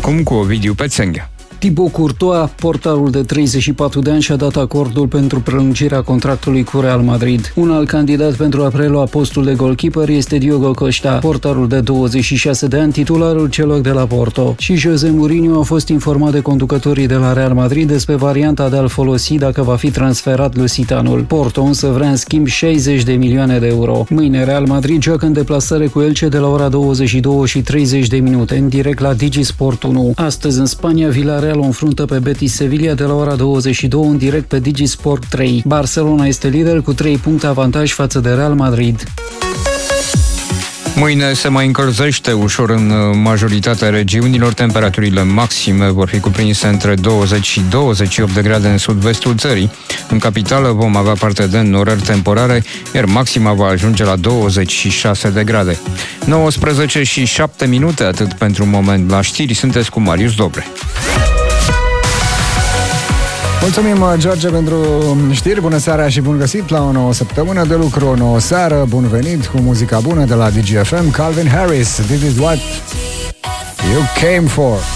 acum cu Ovidiu Pețenghea. Thibaut Courtois, portarul de 34 de ani, și-a dat acordul pentru prelungirea contractului cu Real Madrid. Un alt candidat pentru a prelua postul de goalkeeper este Diogo Costa, portarul de 26 de ani, titularul celor de la Porto. Și José Mourinho a fost informat de conducătorii de la Real Madrid despre varianta de a-l folosi dacă va fi transferat lusitanul. Porto însă vrea în schimb 60 de milioane de euro. Mâine Real Madrid joacă în deplasare cu Elche de la ora 22:30 în direct la Digisport 1. Astăzi în Spania, Villarreal o înfruntă pe Betis Sevilla de la ora 22 în direct pe Digisport 3. Barcelona este lider cu 3 puncte avantaj față de Real Madrid. Mâine se mai încălzește ușor în majoritatea regiunilor. Temperaturile maxime vor fi cuprinse între 20 și 28 de grade în sud-vestul țării. În capitală vom avea parte de norări temporare, iar maxima va ajunge la 26 de grade. 19 și 7 minute, atât pentru un moment. La știri sunteți cu Marius Dobre. Mulțumim, George, pentru știri. Bună seara și bun găsit la o nouă săptămână de lucru, o nouă seară. Bun venit cu muzica bună de la DGFM. Calvin Harris, This is what you came for.